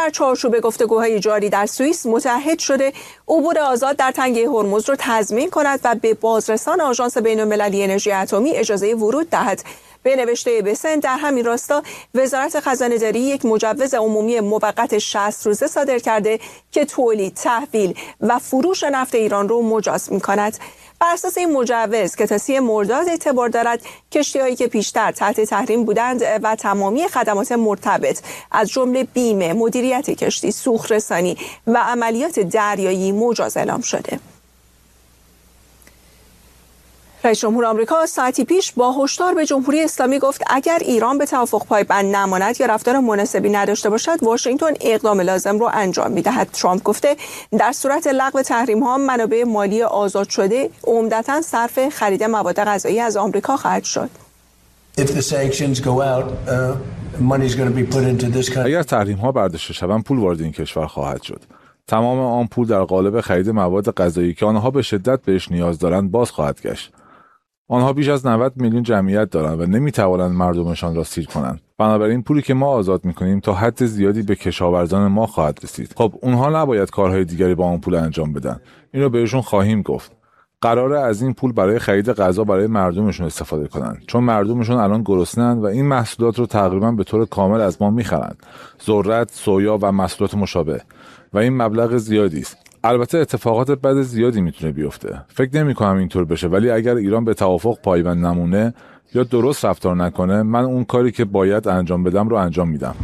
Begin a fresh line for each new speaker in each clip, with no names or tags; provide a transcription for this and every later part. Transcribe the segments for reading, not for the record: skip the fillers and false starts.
در چارچوب گفتگوهای جاری در سوئیس متعهد شده عبور آزاد در تنگه هرمز را تضمین کند و به بازرسان آژانس بین‌المللی انرژی اتمی اجازه ورود دهد. به نوشته بسن در همین راستا وزارت خزانه‌داری یک مجوز عمومی موقت 60 روزه صادر کرده که تولید، تحویل و فروش نفت ایران را مجاز می‌کند. بر اساس این مجوز که تا 30 مرداد اعتبار دارد، کشتی‌هایی که پیشتر تحت تحریم بودند و تمامی خدمات مرتبط از جمله بیمه، مدیریت کشتی، سوخت‌رسانی و عملیات دریایی مجاز اعلام شده. رئیس جمهور آمریکا ساعتی پیش با هشدار به جمهوری اسلامی گفت اگر ایران به توافق پایبند نماند یا رفتار مناسبی نداشته باشد، واشنگتن اقدام لازم را انجام می‌دهد. ترامپ گفته در صورت لغو تحریم‌ها منابع مالی آزاد شده عمدتاً صرف خرید مواد غذایی از آمریکا خواهد شد.
اگر تحریم‌ها برداشته شوند، پول وارد این کشور خواهد شد. تمام آن پول در قالب خرید مواد غذایی که آنها به شدت بهش نیاز دارند باز خواهد گشت. آنها بیش از 90 میلیون جمعیت دارند و نمیتوانند مردمشان را سیر کنند. بنابراین پولی که ما آزاد میکنیم تا حد زیادی به کشاورزان ما خواهد رسید. خب اونها نباید کارهای دیگری با اون پول انجام بدن. این رو بهشون خواهیم گفت. قراره از این پول برای خرید غذا برای مردمشون استفاده کنن، چون مردمشون الان گرسنه‌اند و این محصولات رو تقریبا به طور کامل از ما میخرند. ذرت، سویا و محصولات مشابه. و این مبلغ زیادی است. البته اتفاقات بد زیادی میتونه بیفته. فکر نمی‌کنم اینطور بشه، ولی اگر ایران به توافق پایبند نمونه یا درست رفتار نکنه، من اون کاری که باید انجام بدم رو انجام میدم.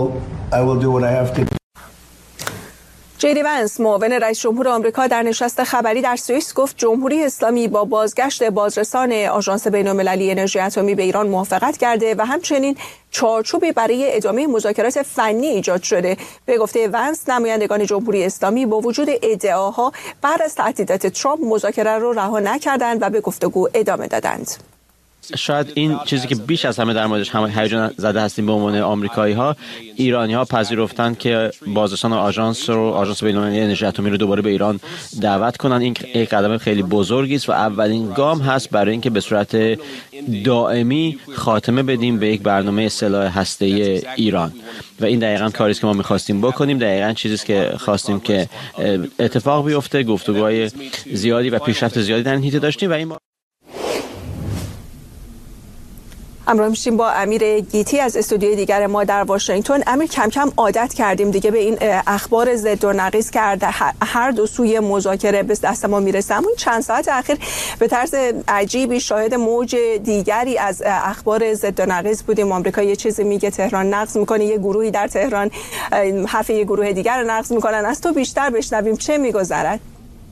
جی دی ونس، معاون رئیس جمهور آمریکا، در نشست خبری در سوئیس گفت جمهوری اسلامی با بازگشت بازرسان آژانس بین‌المللی انرژی اتمی به ایران موافقت کرده و همچنین چارچوبی برای ادامه مذاکرات فنی ایجاد شده. به گفته ونس، نمایندگان جمهوری اسلامی با وجود ادعاها بعد از تهدیدات ترامپ مذاکره را رها نکردند و به گفتگو ادامه دادند.
شاید این چیزی که بیش از همه در موردش هیجان زده هستیم به عنوان آمریکایی‌ها، ایرانی‌ها پذیرفتند که بازرسان آژانس بین‌المللی انرژی اتمی رو دوباره به ایران دعوت کنن. این یک قدم خیلی بزرگی است و اولین گام هست برای اینکه به صورت دائمی خاتمه بدیم به یک برنامه سلاح هسته‌ای ایران و این دقیقاً کاری است که ما می‌خواستیم بکنیم. دقیقاً چیزی است که خواستیم که اتفاق بیفته. گفتگوهای زیادی و پیشرفت زیادی در این حیطه داشتیم و این
همراه میشیم با امیر گیتی از استودیوی دیگر ما در واشنگتن. امیر، کم کم عادت کردیم دیگه به این اخبار ضد و نقیض که هر دو سوی مذاکره به دست ما میرسه. اما این چند ساعت اخیر به طرز عجیبی شاهد موج دیگری از اخبار ضد و نقیض بودیم. آمریکا یه چیزی میگه، تهران نقض میکنه، یه گروهی در تهران حرف یه گروه دیگر رو نقض میکنن. از تو بیشتر بشنویم چه میگذرد؟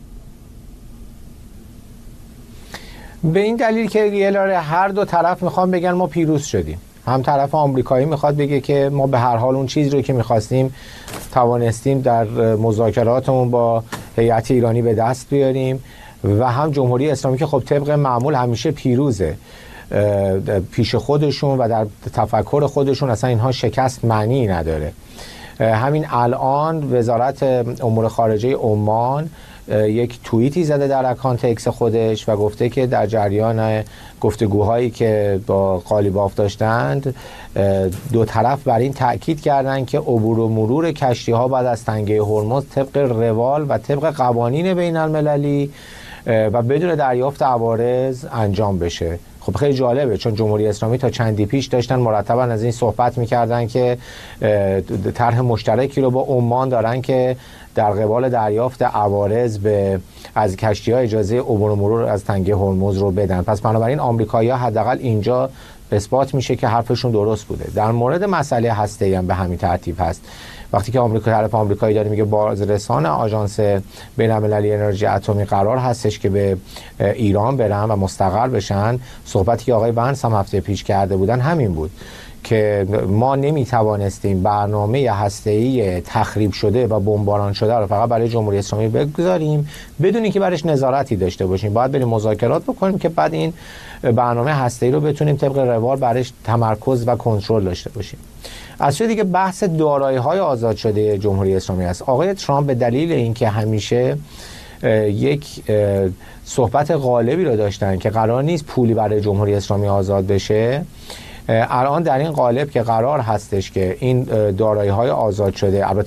به این دلیل که یه لاره هر دو طرف میخوان بگن ما پیروز شدیم. هم طرف آمریکایی میخواد بگه که ما به هر حال اون چیزی رو که میخواستیم توانستیم در مذاکراتمون با هیئت ایرانی به دست بیاریم و هم جمهوری اسلامی که خب طبق معمول همیشه پیروزه پیش خودشون و در تفکر خودشون اصلا اینها شکست معنی نداره. همین الان وزارت امور خارجه عمان یک توییتی زده در اکانت اکس خودش و گفته که در جریان گفتگوهایی که با قالیباف داشتند دو طرف بر این تأکید کردند که عبور و مرور کشتی‌ها بعد از تنگه هرمز طبق روال و طبق قوانین بین المللی و بدون دریافت عوارض انجام بشه. خب خیلی جالبه، چون جمهوری اسلامی تا چندی پیش داشتن مرتبا از این صحبت میکردن که طرح مشترکی رو با عمان دارن که در قبال دریافت عوارض از کشتی‌ها اجازه عبور و مرور از تنگه هرمز رو بدن. پس بنابراین آمریکایی‌ها حداقل اینجا اثبات میشه که حرفشون درست بوده. در مورد مسئله هسته‌ای هم به همین ترتیب هست. وقتی که طرف آمریکایی داره میگه بازرسان آژانس بین‌المللی انرژی اتمی قرار هستش که به ایران برن و مستقر بشن، صحبتی که آقای ونس هم هفته پیش کرده بودن همین بود که ما نمیتوانستیم برنامه هسته‌ای تخریب شده و بمباران شده رو فقط برای جمهوری اسلامی بگذاریم بدون اینکه برش نظارتی داشته باشیم. باید بریم مذاکرات بکنیم که بعد این برنامه هسته‌ای رو بتونیم طبق روال برش تمرکز و کنترل داشته باشیم. از سوی دیگه بحث دارایی‌های آزاد شده جمهوری اسلامی است. آقای ترامپ به دلیل اینکه همیشه یک صحبت غالبی رو داشتن که قرار نیست پولی برای جمهوری اسلامی آزاد بشه، الان در این قالب که قرار هستش که این دارایی‌های آزاد شده، البته